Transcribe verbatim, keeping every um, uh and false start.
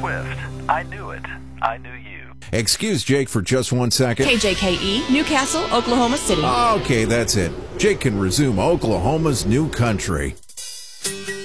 Swift. I knew it. I knew you. Excuse Jake for just one second. K J K E, Newcastle, Oklahoma City. Okay, that's it. Jake can resume Oklahoma's new country.